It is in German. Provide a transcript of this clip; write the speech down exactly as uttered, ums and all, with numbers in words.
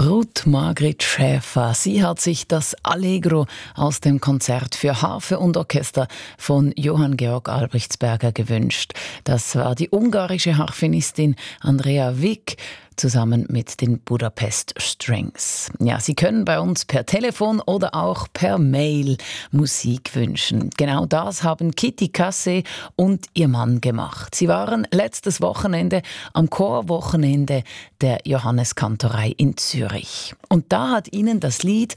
Ruth Margrit Schäfer, sie hat sich das Allegro aus dem Konzert für Harfe und Orchester von Johann Georg Albrechtsberger gewünscht. Das war die ungarische Harfenistin Andrea Wik zusammen mit den Budapest Strings. Ja, Sie können bei uns per Telefon oder auch per Mail Musik wünschen. Genau das haben Kitty Cassé und ihr Mann gemacht. Sie waren letztes Wochenende am Chorwochenende der Johanneskantorei in Zürich. Und da hat ihnen das Lied